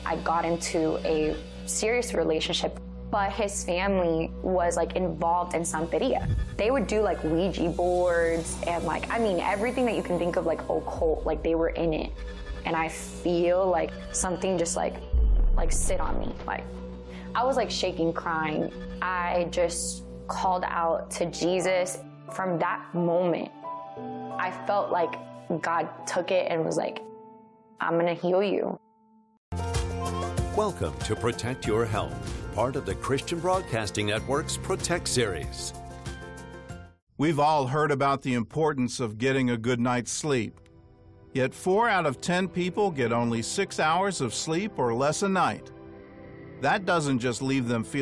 I got into a serious relationship, but his family was like involved in Santeria. They would do like Ouija boards and like, I mean, everything that you can think of like occult, like they were in it. And I feel like something just like sit on me. Like I was like shaking, crying. I just called out to Jesus. From that moment, I felt like God took it and was like, I'm gonna heal you. Welcome to Protect Your Health, part of the Christian Broadcasting Network's Protect series. We've all heard about the importance of getting a good night's sleep. Yet 4 out of 10 people get only 6 hours of sleep or less a night. That doesn't just leave them feeling